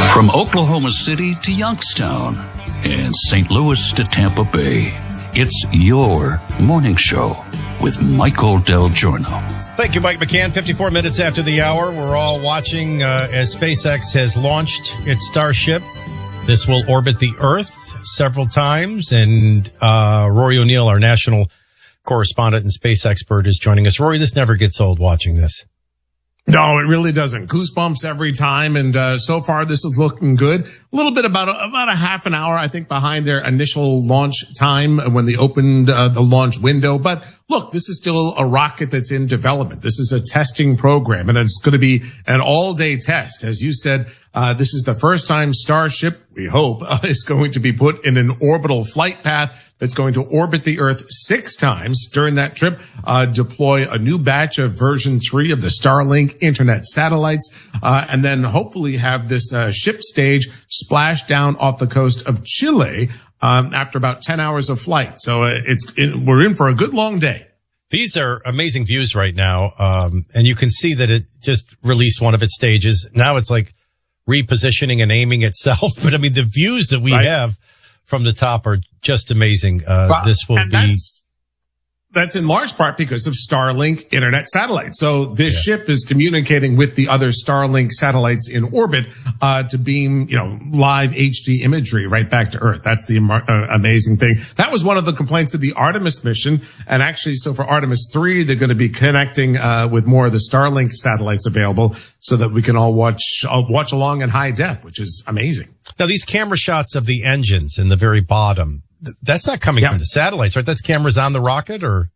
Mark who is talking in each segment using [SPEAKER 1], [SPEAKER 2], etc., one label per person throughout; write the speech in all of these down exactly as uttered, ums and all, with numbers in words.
[SPEAKER 1] From Oklahoma City to Youngstown and Saint Louis to Tampa Bay, it's your morning show with Michael Del Giorno.
[SPEAKER 2] Thank you, Mike McCann. fifty-four minutes after the hour, we're all watching uh, as SpaceX has launched its Starship. This will orbit the Earth several times, and uh, Rory O'Neill, our national correspondent and space expert, is joining us. Rory, this never gets old watching this.
[SPEAKER 3] No, it really doesn't. Goosebumps every time. And, uh, so far this is looking good. A little bit about, a, about a half an hour, I think, behind their initial launch time when they opened uh, the launch window. But look, this is still a rocket that's in development. This is a testing program, and it's going to be an all day test. As you said, uh, this is the first time Starship, we hope, uh, is going to be put in an orbital flight path that's going to orbit the Earth six times during that trip, uh, deploy a new batch of version three of the Starlink internet satellites, uh, and then hopefully have this uh, ship stage splash down off the coast of Chile um, after about ten hours of flight. So uh, it's it, we're in for a good long day.
[SPEAKER 2] These are amazing views right now, um, and you can see that it just released one of its stages. Now it's like repositioning and aiming itself. But I mean, the views that we right. have from the top are just amazing. Uh, well, this will be. That's, that's in large part because of Starlink internet satellites. So this yeah. ship is communicating with the other Starlink satellites in orbit, uh, to beam, you know, live H D imagery right back to Earth. That's the uh, amazing thing. That was one of the complaints of the Artemis mission. And actually, so for Artemis three, they're going to be connecting, uh, with more of the Starlink satellites available so that we can all watch, uh, watch along in high def, which is amazing. Now, these camera shots of the engines in the very bottom, that's not coming yeah. from the satellites, right? That's cameras on the rocket, or?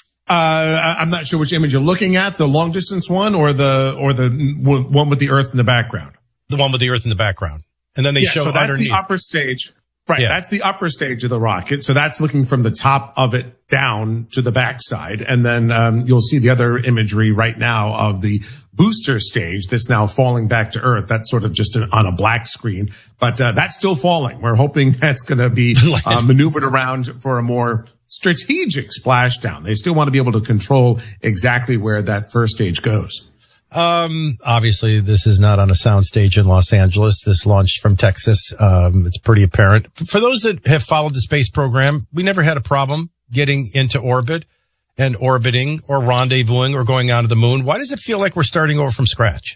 [SPEAKER 3] Uh, I'm not sure which image you're looking at, the long distance one or the, or the one with the Earth in the background.
[SPEAKER 2] The one with the Earth in the background. And then they
[SPEAKER 3] yeah,
[SPEAKER 2] show
[SPEAKER 3] so that's
[SPEAKER 2] underneath.
[SPEAKER 3] the upper stage. Right.
[SPEAKER 2] Yeah.
[SPEAKER 3] That's the upper stage of the rocket. So that's looking from the top of it down to the backside. And then, um, you'll see the other imagery right now of the booster stage that's now falling back to Earth. That's sort of just on a black screen, but, uh, that's still falling. We're hoping that's going to be uh, maneuvered around for a more strategic splashdown. They still want to be able to control exactly where that first stage goes.
[SPEAKER 2] Um, obviously this is not on a soundstage in Los Angeles. This launched from Texas. Um, it's pretty apparent. For those that have followed the space program, we never had a problem getting into orbit and orbiting or rendezvousing or going onto the moon. Why does it feel like we're starting over from scratch?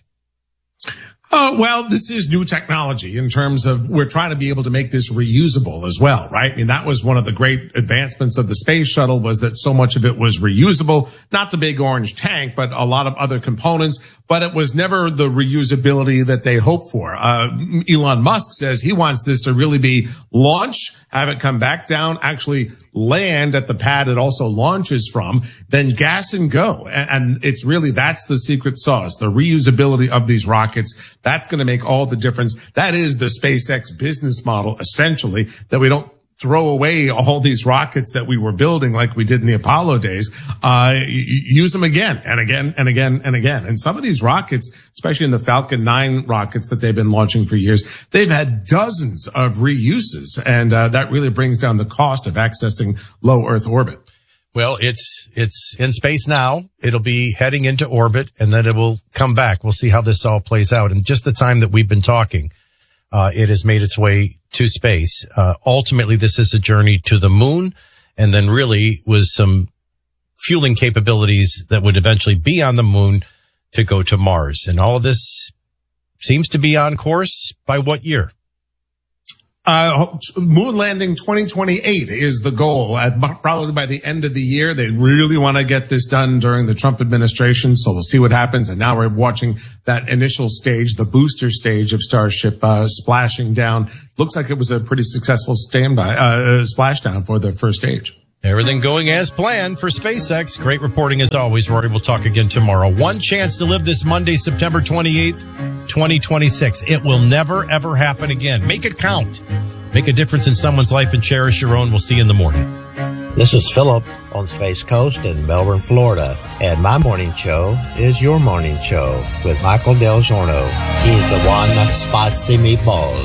[SPEAKER 3] Oh, well, this is new technology in terms of we're trying to be able to make this reusable as well, right? I mean, that was one of the great advancements of the space shuttle, was that so much of it was reusable, not the big orange tank, but a lot of other components, but it was never the reusability that they hoped for. Uh, Elon Musk says he wants this to really be launch, have it come back down, actually land at the pad it also launches from, then gas and go. And, and it's really, that's the secret sauce, the reusability of these rockets. That's going to make all the difference. That is the SpaceX business model, essentially, that we don't throw away all these rockets that we were building like we did in the Apollo days. Uh, use them again and again and again and again. And some of these rockets, especially in the Falcon nine rockets that they've been launching for years, they've had dozens of reuses. And uh, that really brings down the cost of accessing low Earth orbit.
[SPEAKER 2] Well, it's, it's in space now. It'll be heading into orbit, and then it will come back. We'll see how this all plays out. And just the time that we've been talking, uh, it has made its way to space. Uh, ultimately, this is a journey to the moon, and then really was some fueling capabilities that would eventually be on the moon to go to Mars. And all of this seems to be on course by what year?
[SPEAKER 3] Uh, moon landing twenty twenty-eight is the goal. At, probably by the end of the year. They really want to get this done during the Trump administration. So we'll see what happens. And now we're watching that initial stage, the booster stage of Starship, uh, splashing down. Looks like it was a pretty successful standby, uh, splashdown for the first stage.
[SPEAKER 2] Everything going as planned for SpaceX. Great reporting as always, Rory. We'll talk again tomorrow. One chance to live this Monday, September twenty-eighth, twenty twenty-six. It will never, ever happen again. Make it count. Make a difference in someone's life and cherish your own. We'll see you in the morning.
[SPEAKER 4] This is Philip on Space Coast in Melbourne, Florida. And my morning show is your morning show with Michael Del Giorno. He's the one that spots me ball.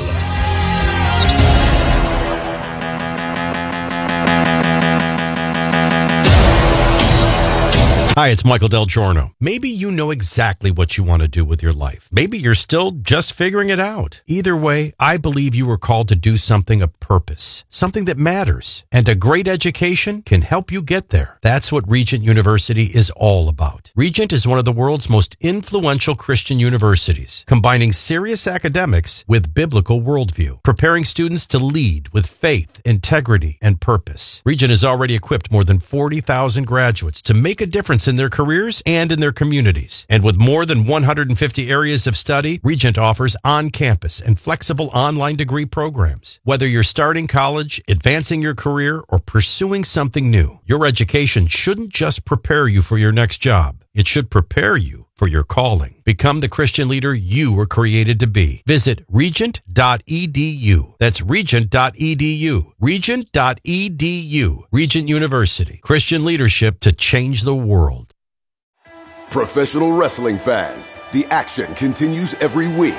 [SPEAKER 2] Hi, it's Michael Del Giorno. Maybe you know exactly what you want to do with your life. Maybe you're still just figuring it out. Either way, I believe you were called to do something of purpose, something that matters, and a great education can help you get there. That's what Regent University is all about. Regent is one of the world's most influential Christian universities, combining serious academics with biblical worldview, preparing students to lead with faith, integrity, and purpose. Regent has already equipped more than forty thousand graduates to make a difference in their careers and in their communities. And with more than one hundred fifty areas of study, Regent offers on-campus and flexible online degree programs. Whether you're starting college, advancing your career, or pursuing something new, your education shouldn't just prepare you for your next job. It should prepare you for your calling. Become the Christian leader you were created to be. Visit regent dot e d u. That's regent dot e d u. regent dot e d u. Regent University. Christian leadership to change the world.
[SPEAKER 5] Professional wrestling fans, the action continues every week.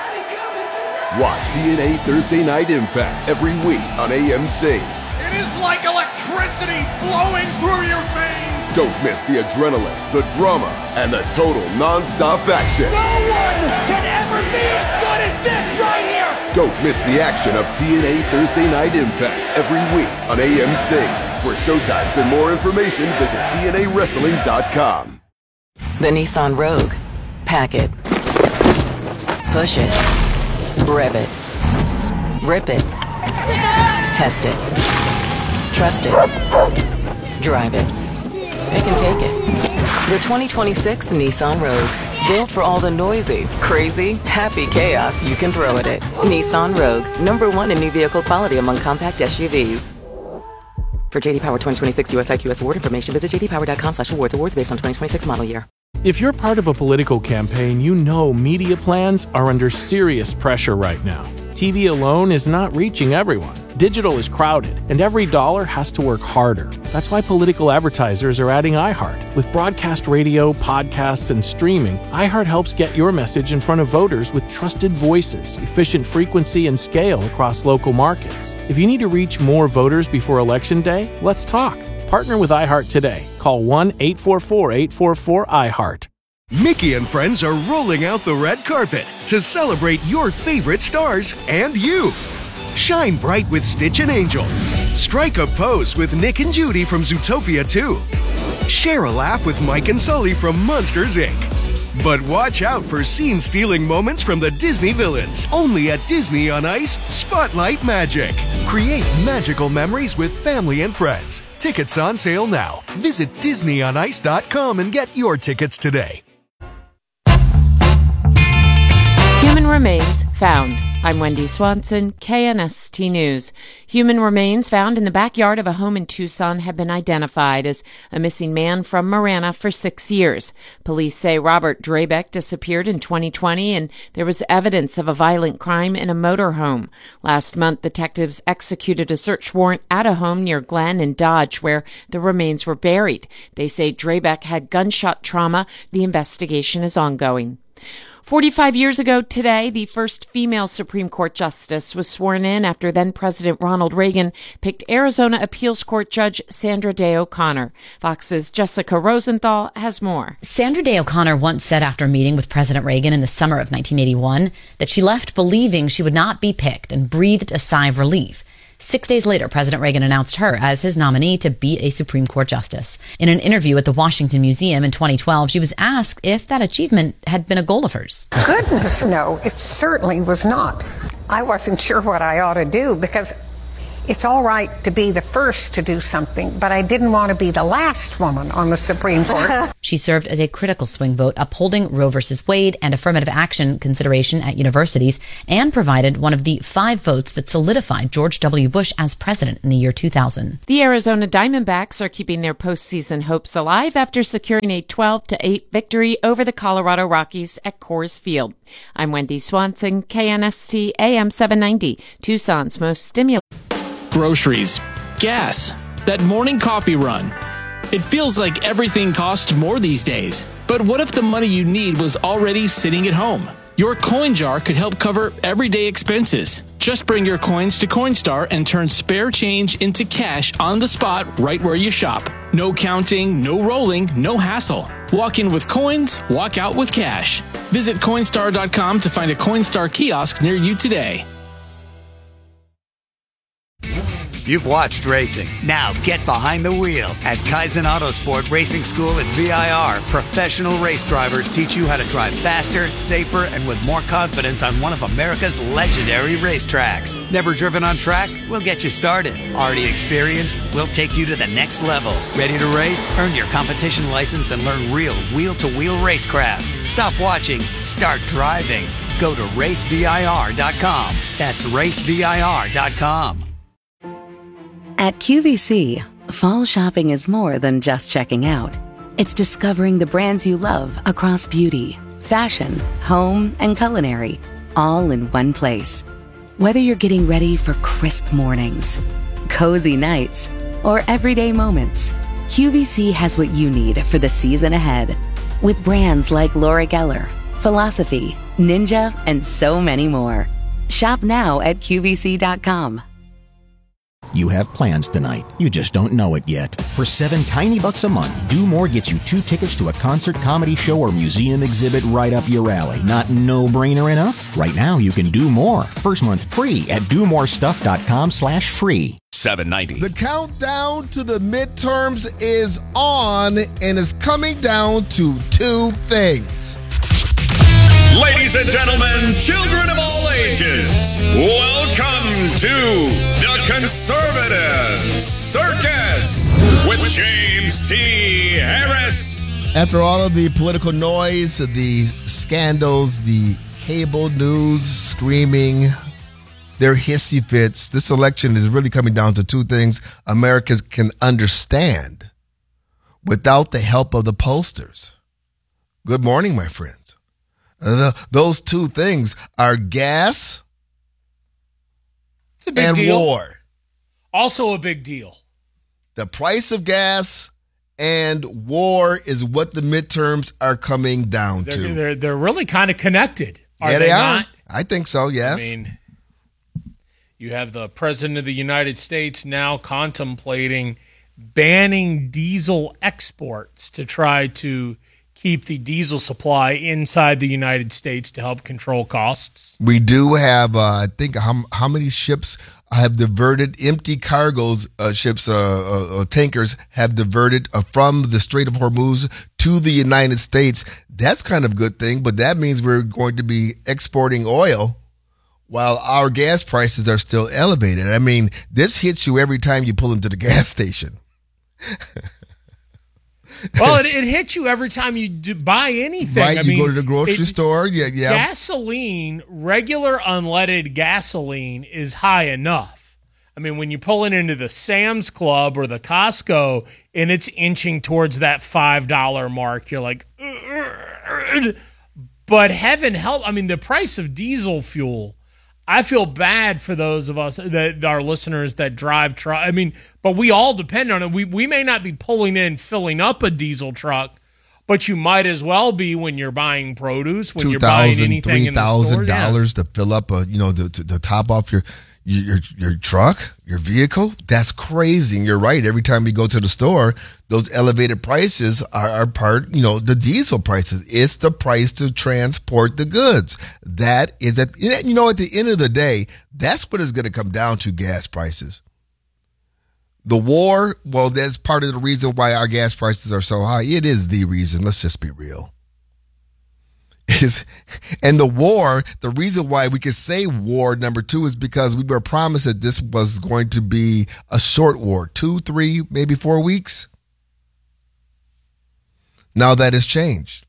[SPEAKER 5] Watch T N A Thursday Night Impact every week on A M C.
[SPEAKER 6] It is like electricity flowing through your veins.
[SPEAKER 5] Don't miss the adrenaline, the drama, and the total non-stop action.
[SPEAKER 6] No one can ever be as good as this right here.
[SPEAKER 5] Don't miss the action of T N A Thursday Night Impact every week on A M C. For showtimes and more information, visit T N A wrestling dot com.
[SPEAKER 7] The Nissan Rogue. Pack it. Push it. Rev it. Rip it. Test it. Trust it. Drive it. Pick and take it. The twenty twenty-six Nissan Rogue. Built for all the noisy, crazy, happy chaos you can throw at it. Nissan Rogue. Number one in new vehicle quality among compact S U Vs. For J D Power twenty twenty-six U S I Q S award information, visit j d power dot com slash awards. Awards based on twenty twenty-six model year.
[SPEAKER 8] If you're part of a political campaign, you know media plans are under serious pressure right now. T V alone is not reaching everyone. Digital is crowded, and every dollar has to work harder. That's why political advertisers are adding iHeart. With broadcast radio, podcasts, and streaming, iHeart helps get your message in front of voters with trusted voices, efficient frequency, and scale across local markets. If you need to reach more voters before Election Day, let's talk. Partner with iHeart today. Call one eight four four, eight four four, iHeart.
[SPEAKER 9] Mickey and friends are rolling out the red carpet to celebrate your favorite stars and you. Shine bright with Stitch and Angel. Strike a pose with Nick and Judy from Zootopia two. Share a laugh with Mike and Sully from Monsters, Incorporated. But watch out for scene-stealing moments from the Disney villains. Only at Disney on Ice, Spotlight Magic. Create magical memories with family and friends. Tickets on sale now. Visit disney on ice dot com and get your tickets today.
[SPEAKER 10] Human remains found. I'm Wendy Swanson, K N S T News. Human remains found in the backyard of a home in Tucson have been identified as a missing man from Marana for six years. Police say Robert Drabeck disappeared in twenty twenty, and there was evidence of a violent crime in a motorhome. Last month, detectives executed a search warrant at a home near Glen and Dodge where the remains were buried. They say Drabeck had gunshot trauma. The investigation is ongoing. forty-five years ago today, the first female Supreme Court justice was sworn in after then-President Ronald Reagan picked Arizona Appeals Court Judge Sandra Day O'Connor. Fox's Jessica Rosenthal has more.
[SPEAKER 11] Sandra Day O'Connor once said after meeting with President Reagan in the summer of nineteen eighty-one that she left believing she would not be picked and breathed a sigh of relief. Six days later, President Reagan announced her as his nominee to be a Supreme Court justice. In an interview at the Washington Museum in twenty twelve, she was asked if that achievement had been a goal of hers.
[SPEAKER 12] Goodness, no, it certainly was not. I wasn't sure what I ought to do because it's all right to be the first to do something, but I didn't want to be the last woman on the Supreme Court.
[SPEAKER 11] She served as a critical swing vote upholding Roe versus Wade and affirmative action consideration at universities, and provided one of the five votes that solidified George W. Bush as president in the year two thousand.
[SPEAKER 10] The Arizona Diamondbacks are keeping their postseason hopes alive after securing a twelve to eight victory over the Colorado Rockies at Coors Field. I'm Wendy Swanson, K N S T A M seven ninety, Tucson's most stimulating.
[SPEAKER 13] Groceries, gas, that morning coffee run. It feels like everything costs more these days. But what if the money you need was already sitting at home? Your coin jar could help cover everyday expenses. Just bring your coins to Coinstar and turn spare change into cash on the spot right where you shop. No counting, no rolling, no hassle. Walk in with coins, walk out with cash. Visit Coinstar dot com to find a Coinstar kiosk near you today.
[SPEAKER 14] You've watched racing. Now get behind the wheel. At Kaizen Autosport Racing School at V I R, professional race drivers teach you how to drive faster, safer, and with more confidence on one of America's legendary racetracks. Never driven on track? We'll get you started. Already experienced? We'll take you to the next level. Ready to race? Earn your competition license and learn real wheel-to-wheel racecraft. Stop watching. Start driving. Go to race V I R dot com. That's race V I R dot com.
[SPEAKER 15] At Q V C, fall shopping is more than just checking out. It's discovering the brands you love across beauty, fashion, home, and culinary, all in one place. Whether you're getting ready for crisp mornings, cozy nights, or everyday moments, Q V C has what you need for the season ahead. With brands like Laura Geller, Philosophy, Ninja, and so many more. Shop now at Q V C dot com.
[SPEAKER 16] You have plans tonight. You just don't know it yet. For seven tiny bucks a month, Do More gets you two tickets to a concert, comedy show, or museum exhibit right up your alley. Not no-brainer enough? Right now, you can do more. First month free at do more stuff dot com slash free.
[SPEAKER 17] seven ninety.
[SPEAKER 18] The countdown to the midterms is on and is coming down to two things.
[SPEAKER 17] Ladies and gentlemen, children of all ages, welcome to the Conservative Circus with James T. Harris.
[SPEAKER 18] After all of the political noise, the scandals, the cable news screaming their hissy fits, this election is really coming down to two things Americans can understand without the help of the pollsters. Good morning, my friends. Uh, the, those two things are gas
[SPEAKER 19] it's a big
[SPEAKER 18] and
[SPEAKER 19] deal.
[SPEAKER 18] war.
[SPEAKER 19] Also a big deal.
[SPEAKER 18] The price of gas and war is what the midterms are coming down
[SPEAKER 19] They're,
[SPEAKER 18] to.
[SPEAKER 19] they're, they're really kind of connected. Are
[SPEAKER 18] yeah, they,
[SPEAKER 19] they
[SPEAKER 18] are.
[SPEAKER 19] not?
[SPEAKER 18] I think so, yes.
[SPEAKER 19] I mean, you have the President of the United States now contemplating banning diesel exports to try to keep the diesel supply inside the United States to help control costs.
[SPEAKER 18] We do have, uh, I think, how, how many ships have diverted, empty cargoes, uh, ships, uh, uh, uh, tankers have diverted uh, from the Strait of Hormuz to the United States. That's kind of a good thing, but that means we're going to be exporting oil while our gas prices are still elevated. I mean, this hits you every time you pull into the gas station.
[SPEAKER 19] Well, it, it hits you every time you do buy anything.
[SPEAKER 18] Right,
[SPEAKER 19] I
[SPEAKER 18] you
[SPEAKER 19] mean,
[SPEAKER 18] go to the grocery
[SPEAKER 19] it,
[SPEAKER 18] store. Yeah, yeah.
[SPEAKER 19] Gasoline, regular unleaded gasoline is high enough. I mean, when you pull it into the Sam's Club or the Costco and it's inching towards that five dollar mark, you're like, ugh. But heaven help, I mean, the price of diesel fuel, I feel bad for those of us that our listeners that drive truck. I mean, but we all depend on it. We we may not be pulling in, filling up a diesel truck, but you might as well be when you're buying produce, when you're buying anything in the store.
[SPEAKER 18] two thousand dollars to fill up a, you know, to, to, to top off your, your your truck, your vehicle. That's crazy. And you're right. Every time we go to the store, those elevated prices are, are part, you know, the diesel prices. It's the price to transport the goods. That is at, you know, at the end of the day, that's what it's going to come down to, gas prices. The war, well, that's part of the reason why our gas prices are so high. It is the reason. Let's just be real. Is, and the war, the reason why we could say war number two is because we were promised that this was going to be a short war, two, three, maybe four weeks. Now that has changed.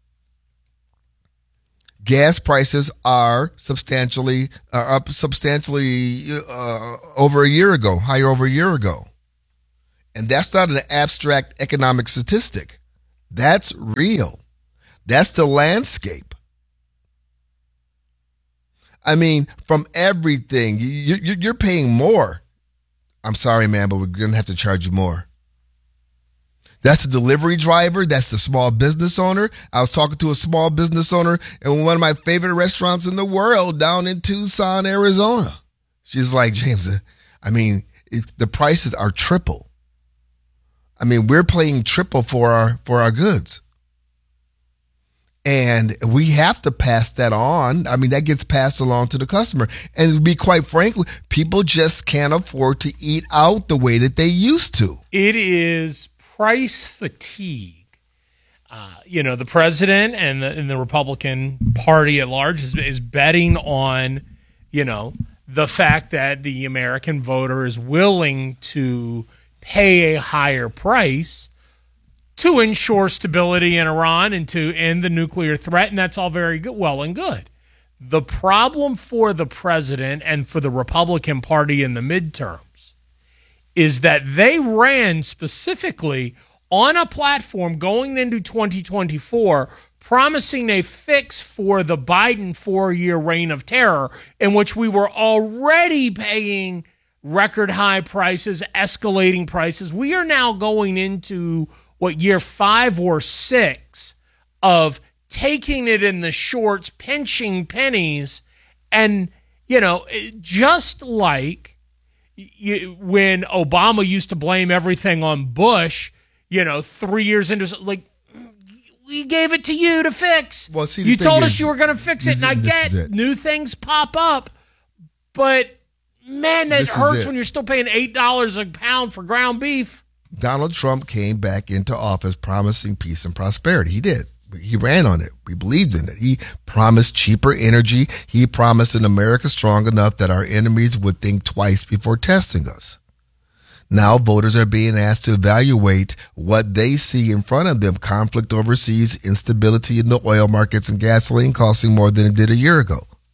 [SPEAKER 18] Gas prices are substantially are up substantially uh, over a year ago, higher over a year ago. And that's not an abstract economic statistic. That's real. That's the landscape. I mean, from everything, you, you, you're paying more. I'm sorry, man, but we're going to have to charge you more. That's the delivery driver. That's the small business owner. I was talking to a small business owner in one of my favorite restaurants in the world down in Tucson, Arizona. She's like, James, I mean, it, the prices are triple. I mean, we're paying triple for our, for our goods. And we have to pass that on. I mean, that gets passed along to the customer. And to be quite frankly, people just can't afford to eat out the way that they used to.
[SPEAKER 19] It is price fatigue. Uh, you know, the president and the, and the Republican Party at large is, is betting on, you know, the fact that the American voter is willing to pay a higher price to ensure stability in Iran and to end the nuclear threat, and that's all very good, well and good. The problem for the president and for the Republican Party in the midterms is that they ran specifically on a platform going into twenty twenty-four promising a fix for the Biden four-year reign of terror in which we were already paying record high prices, escalating prices. We are now going into what, year five or six of taking it in the shorts, pinching pennies, and, you know, just like you, when Obama used to blame everything on Bush, you know, three years into, like, we gave it to you to fix.
[SPEAKER 18] Well, see,
[SPEAKER 19] you told
[SPEAKER 18] is,
[SPEAKER 19] us you were going to fix it, and I get new things pop up, but man, that
[SPEAKER 18] this
[SPEAKER 19] hurts when you're still paying eight dollars a pound for ground beef.
[SPEAKER 18] Donald Trump came back into office promising peace and prosperity. He did. He ran on it. We believed in it. He promised cheaper energy. He promised an America strong enough that our enemies would think twice before testing us. Now voters are being asked to evaluate what they see in front of them: conflict overseas, instability in the oil markets, and gasoline costing more than it did a year ago.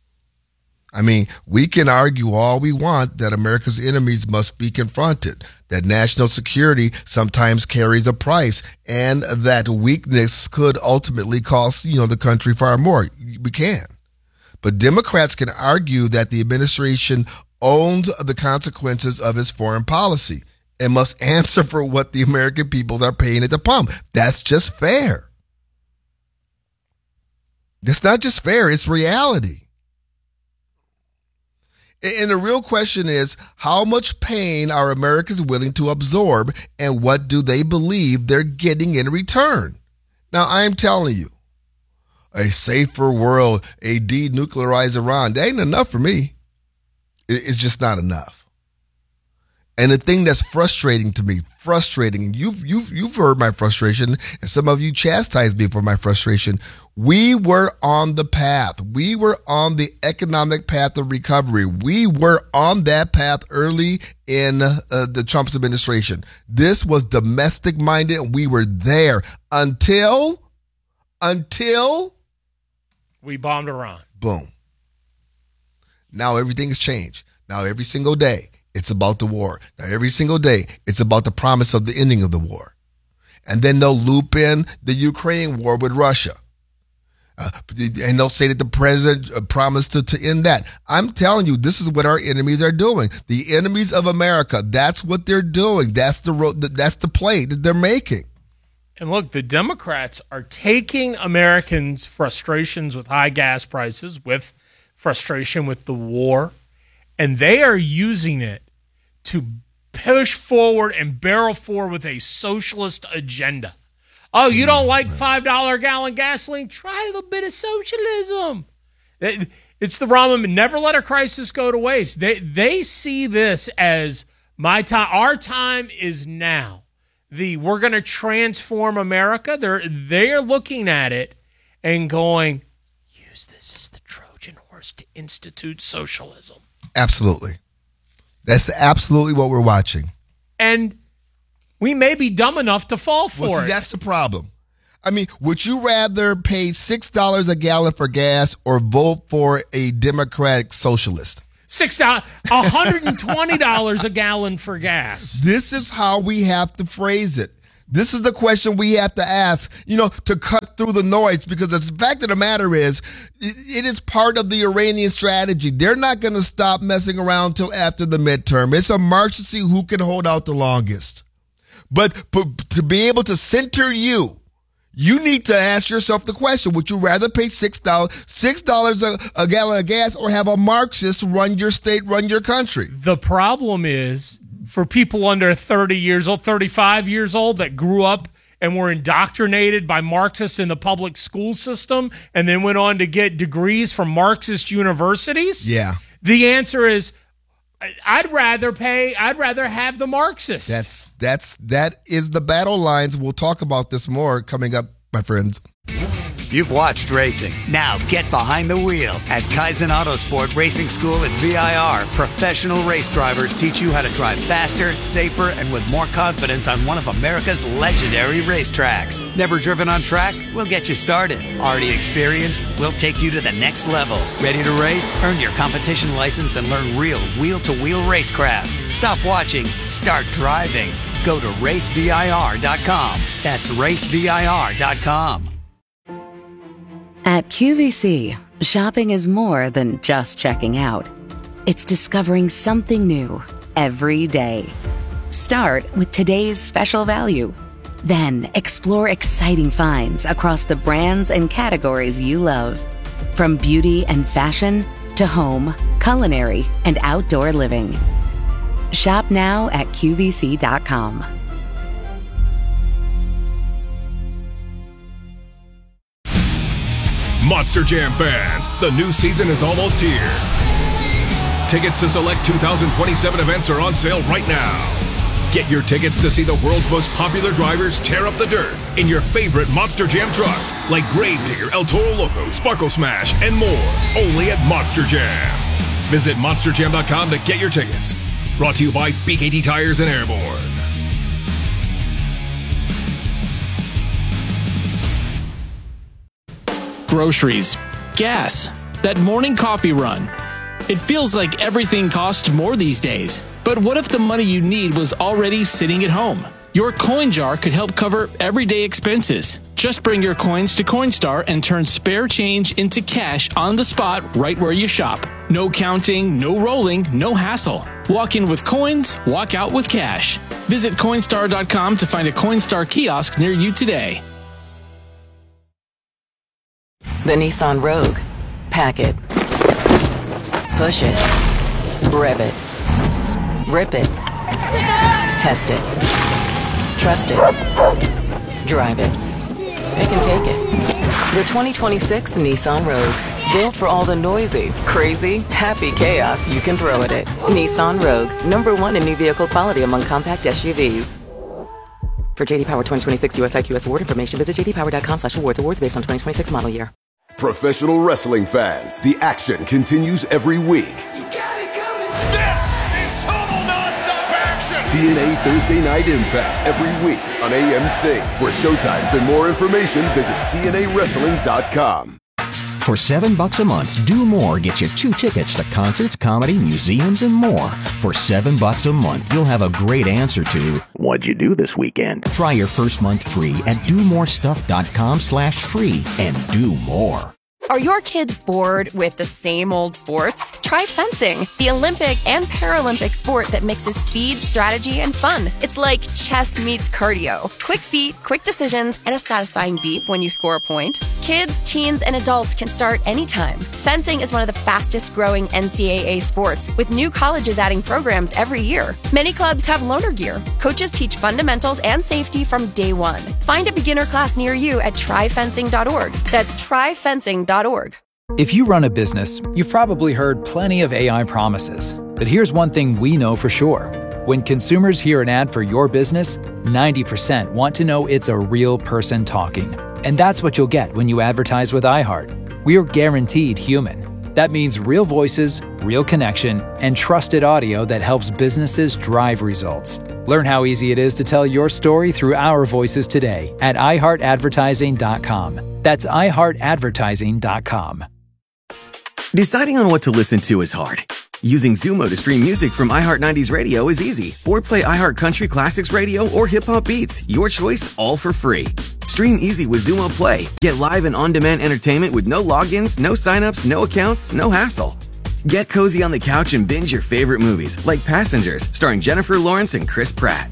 [SPEAKER 18] I mean, we can argue all we want that America's enemies must be confronted, that national security sometimes carries a price, and that weakness could ultimately cost, you know, the country far more. We can. But Democrats can argue that the administration owns the consequences of its foreign policy and must answer for what the American people are paying at the pump. That's just fair. It's not just fair, it's reality. And the real question is, how much pain are Americans willing to absorb, and what do they believe they're getting in return? Now, I'm telling you, a safer world, a denuclearized Iran, that ain't enough for me. It's just not enough. And the thing that's frustrating to me, frustrating, and you've, you've, you've heard my frustration, and some of you chastised me for my frustration. We were on the path. We were on the economic path of recovery. We were on that path early in uh, the Trump administration. This was domestic minded, and we were there until, until
[SPEAKER 19] we bombed Iran.
[SPEAKER 18] Boom. Now everything's changed. Now every single day, it's about the war. Now, every single day, it's about the promise of the ending of the war. And then they'll loop in the Ukraine war with Russia. Uh, and they'll say that the president promised to, to end that. I'm telling you, this is what our enemies are doing. The enemies of America, that's what they're doing. That's the road, that's the play that they're making.
[SPEAKER 19] And look, the Democrats are taking Americans' frustrations with high gas prices, with frustration with the war, and they are using it to push forward and barrel forward with a socialist agenda. Oh, you don't like five dollars a gallon gasoline? Try a little bit of socialism. It's the Rahm, never let a crisis go to waste. They they see this as my time. Our time is now. The we're going to transform America. They're they're looking at it and going, use this as the Trojan horse to institute socialism.
[SPEAKER 18] Absolutely. That's absolutely what we're watching.
[SPEAKER 19] And we may be dumb enough to fall for
[SPEAKER 18] well, see,
[SPEAKER 19] it.
[SPEAKER 18] That's the problem. I mean, would you rather pay six dollars a gallon for gas or vote for a Democratic socialist?
[SPEAKER 19] Six dollars, one hundred twenty dollars a gallon for gas.
[SPEAKER 18] This is how we have to phrase it. This is the question we have to ask, you know, to cut through the noise, because the fact of the matter is, it is part of the Iranian strategy. They're not going to stop messing around till after the midterm. It's a march to see who can hold out the longest. But, but to be able to center you, you need to ask yourself the question, would you rather pay six dollars, six dollars a, a gallon of gas or have a Marxist run your state, run your country?
[SPEAKER 19] The problem is for people under thirty years old, thirty-five years old that grew up and were indoctrinated by Marxists in the public school system and then went on to get degrees from Marxist universities.
[SPEAKER 18] Yeah.
[SPEAKER 19] The answer is I'd rather pay, I'd rather have the Marxists.
[SPEAKER 18] That's, that's, that is the battle lines. We'll talk about this more coming up, my friends.
[SPEAKER 14] You've watched racing. Now get behind the wheel at Kaizen Autosport Racing School at V I R. Professional race drivers teach you how to drive faster, safer, and with more confidence on one of America's legendary racetracks. Never driven on track? We'll get you started. Already experienced? We'll take you to the next level. Ready to race? Earn your competition license and learn real wheel-to-wheel racecraft. Stop watching. Start driving. Go to race V I R dot com. That's race V I R dot com.
[SPEAKER 15] At Q V C, shopping is more than just checking out. It's discovering something new every day. Start with today's special value. Then explore exciting finds across the brands and categories you love. From beauty and fashion to home, culinary, and outdoor living. Shop now at Q V C dot com.
[SPEAKER 17] Monster Jam fans, the new season is almost here. Tickets to select two thousand twenty-seven events are on sale right now. Get your tickets to see the world's most popular drivers tear up the dirt in your favorite Monster Jam trucks like Gravedigger, El Toro Loco, Sparkle Smash, and more. Only at Monster Jam. Visit monster jam dot com to get your tickets. Brought to you by B K T Tires and Airborne.
[SPEAKER 13] Groceries, gas, that morning coffee run. It feels like everything costs more these days. But what if the money you need was already sitting at home? Your coin jar could help cover everyday expenses. Just bring your coins to Coinstar and turn spare change into cash on the spot right where you shop. No counting, no rolling, no hassle. Walk in with coins, walk out with cash. Visit Coinstar dot com to find a Coinstar kiosk near you today.
[SPEAKER 7] The Nissan Rogue. Pack it. Push it. Rev it. Rip it. Test it. Trust it. Drive it. It can take it. The twenty twenty-six Nissan Rogue. Built for all the noisy, crazy, happy chaos you can throw at it. Nissan Rogue. Number one in new vehicle quality among compact S U Vs. For J D Power twenty twenty-six U S I Q S award information, visit j d power dot com slash awards. Awards based on twenty twenty-six model year.
[SPEAKER 5] Professional wrestling fans, the action continues every week.
[SPEAKER 6] This is total non-stop action!
[SPEAKER 5] T N A Thursday Night Impact every week on A M C. For showtimes and more information, visit T N A wrestling dot com.
[SPEAKER 16] For seven bucks a month, Do More gets you two tickets to concerts, comedy, museums, and more. For seven bucks a month, you'll have a great answer to what'd you do this weekend? Try your first month free at do more stuff dot com slash free and do more.
[SPEAKER 20] Are your kids bored with the same old sports? Try fencing, the Olympic and Paralympic sport that mixes speed, strategy, and fun. It's like chess meets cardio. Quick feet, quick decisions, and a satisfying beep when you score a point. Kids, teens, and adults can start anytime. Fencing is one of the fastest growing N C double A sports, with new colleges adding programs every year. Many clubs have loaner gear. Coaches teach fundamentals and safety from day one. Find a beginner class near you at try fencing dot org. That's try fencing dot org.
[SPEAKER 21] If you run a business, you've probably heard plenty of A I promises. But here's one thing we know for sure. When consumers hear an ad for your business, ninety percent want to know it's a real person talking. And that's what you'll get when you advertise with iHeart. We are guaranteed human. That means real voices, real connection, and trusted audio that helps businesses drive results. Learn how easy it is to tell your story through our voices today at i heart advertising dot com. That's i heart advertising dot com.
[SPEAKER 22] Deciding on what to listen to is hard. Using Zumo to stream music from iHeart nineties Radio is easy. Or play iHeart Country Classics Radio or Hip Hop Beats. Your choice, all for free. Stream easy with Zumo Play. Get live and on-demand entertainment with no logins, no signups, no accounts, no hassle. Get cozy on the couch and binge your favorite movies, like Passengers, starring Jennifer Lawrence and Chris Pratt.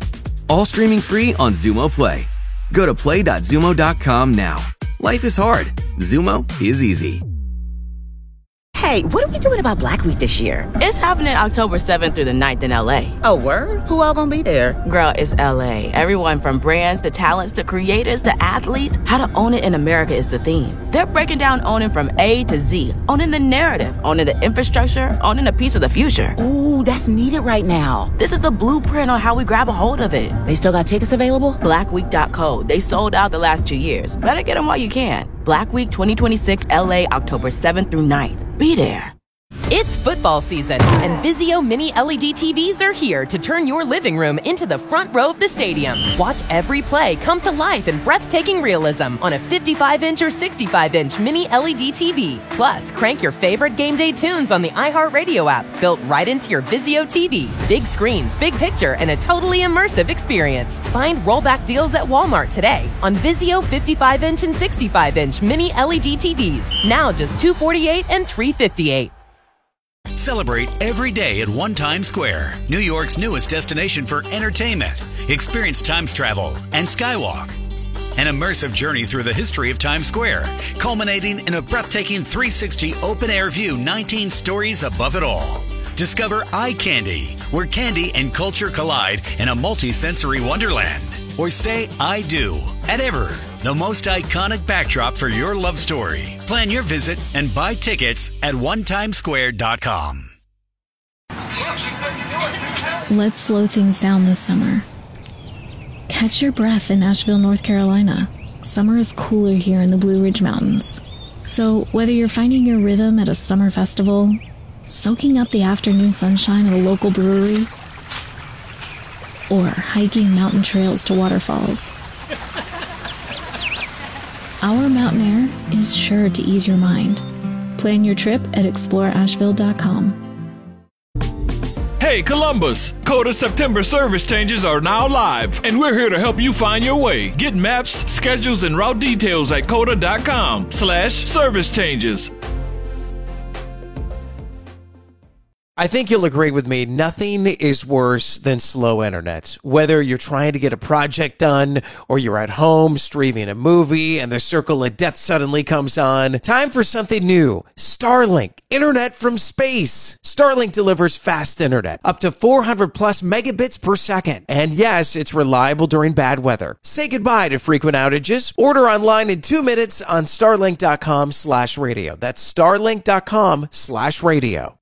[SPEAKER 22] All streaming free on Xumo Play. Go to play dot xumo dot com now. Life is hard. Xumo is easy.
[SPEAKER 1] Hey, what are we doing about Black Week this year?
[SPEAKER 3] It's happening October seventh through the ninth in L A.
[SPEAKER 1] Oh, word? Who all gonna be there?
[SPEAKER 3] Girl, it's L A. Everyone from brands to talents to creators to athletes. How to own it in America is the theme. They're breaking down owning from A to Z. Owning the narrative, owning the infrastructure, owning a piece of the future.
[SPEAKER 1] Ooh, that's needed right now.
[SPEAKER 3] This is the blueprint on how we grab a hold of it.
[SPEAKER 1] They still got tickets available?
[SPEAKER 3] black week dot co. They sold out the last two years. Better get them while you can. Black Week twenty twenty-six L A, October seventh through ninth. Be there.
[SPEAKER 23] It's football season, and Vizio Mini L E D T Vs are here to turn your living room into the front row of the stadium. Watch every play come to life in breathtaking realism on a fifty-five inch or sixty-five inch Mini L E D T V. Plus, crank your favorite game day tunes on the iHeartRadio app, built right into your Vizio T V. Big screens, big picture, and a totally immersive experience. Find rollback deals at Walmart today on Vizio fifty-five inch and sixty-five inch Mini L E D T Vs. Now just two hundred forty-eight dollars and three hundred fifty-eight dollars.
[SPEAKER 24] Celebrate every day at One Times Square, New York's newest destination for entertainment. Experience Times travel and Skywalk. An immersive journey through the history of Times Square, culminating in a breathtaking three sixty open-air view, nineteen stories above it all. Discover Eye Candy, where candy and culture collide in a multi-sensory wonderland. Or say I do at Ever, the most iconic backdrop for your love story. Plan your visit and buy tickets at one times square dot com.
[SPEAKER 25] Let's slow things down this summer. Catch your breath in Asheville, North Carolina. Summer is cooler here in the Blue Ridge Mountains. So whether you're finding your rhythm at a summer festival, soaking up the afternoon sunshine at a local brewery, or hiking mountain trails to waterfalls, our mountain air is sure to ease your mind. Plan your trip at explore asheville dot com.
[SPEAKER 26] Hey Columbus, Coda September service changes are now live, and we're here to help you find your way. Get maps, schedules, and route details at coda dot com slash service changes.
[SPEAKER 27] I think you'll agree with me, nothing is worse than slow internet. Whether you're trying to get a project done or you're at home streaming a movie and the circle of death suddenly comes on, time for something new. Starlink, internet from space. Starlink delivers fast internet, up to four hundred plus megabits per second. And yes, it's reliable during bad weather. Say goodbye to frequent outages. Order online in two minutes on starlink dot com slash radio. That's starlink dot com slash radio.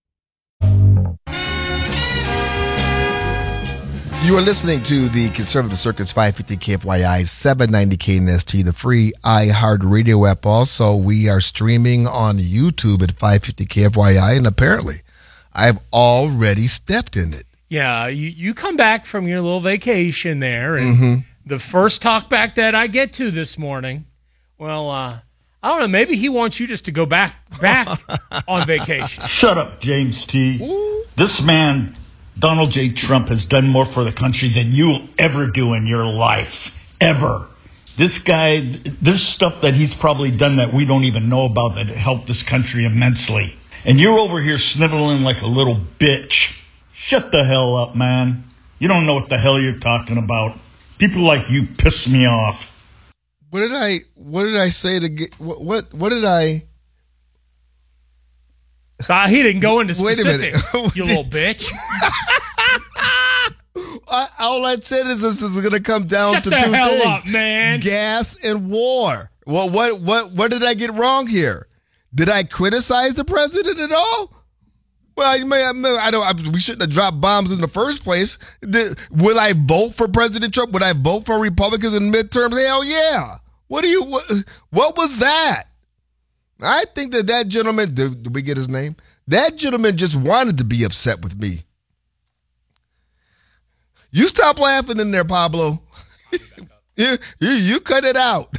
[SPEAKER 18] You are listening to the Conservative Circuit's five fifty K F Y I, seven ninety K N S T, the free iHeartRadio app. Also, we are streaming on YouTube at five fifty K F Y I, and apparently, I've already stepped in it.
[SPEAKER 19] Yeah, you, you come back from your little vacation there, and
[SPEAKER 18] mm-hmm.
[SPEAKER 19] the first talk back that I get to this morning, well, uh, I don't know, maybe he wants you just to go back back on vacation.
[SPEAKER 28] Shut up, James T. Ooh. This man, Donald J. Trump, has done more for the country than you'll ever do in your life. Ever. This guy, there's stuff that he's probably done that we don't even know about that helped this country immensely. And you're over here sniveling like a little bitch. Shut the hell up, man. You don't know what the hell you're talking about. People like you piss me off.
[SPEAKER 18] What did I, what did I say to get, what, what, what did I?
[SPEAKER 19] Uh, he didn't go into
[SPEAKER 18] Wait
[SPEAKER 19] specifics,
[SPEAKER 18] a minute.
[SPEAKER 19] you little bitch.
[SPEAKER 18] I, all I said is this is going to come down
[SPEAKER 19] Shut
[SPEAKER 18] to
[SPEAKER 19] the
[SPEAKER 18] two
[SPEAKER 19] hell
[SPEAKER 18] things:
[SPEAKER 19] up, man.
[SPEAKER 18] gas and war. Well, what, what, what did I get wrong here? Did I criticize the president at all? Well, I, may, I, may, I don't. I, we shouldn't have dropped bombs in the first place. Did, will I vote for President Trump? Would I vote for Republicans in midterms? Hell yeah. What do you? What, what was that? I think that that gentleman. Did, did we get his name? That gentleman just wanted to be upset with me. You stop laughing in there, Pablo. you, you you cut it out.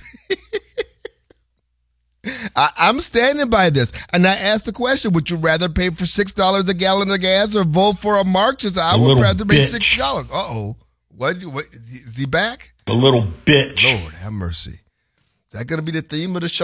[SPEAKER 18] I, I'm standing by this. And I asked the question, would you rather pay for six dollars a gallon of gas or vote for a Marxist? I
[SPEAKER 28] A
[SPEAKER 18] would
[SPEAKER 28] little
[SPEAKER 18] rather pay
[SPEAKER 28] bitch.
[SPEAKER 18] six dollars. Uh-oh. What, what, is he back?
[SPEAKER 28] A little bitch.
[SPEAKER 18] Lord have mercy. Is that going to be the theme of the show?